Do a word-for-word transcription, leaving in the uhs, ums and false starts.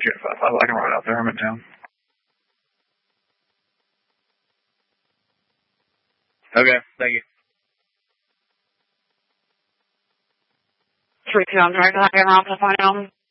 Jet five five. I can ride out there. I'm in town. Okay, thank you. three two, I'm trying to get around to find out.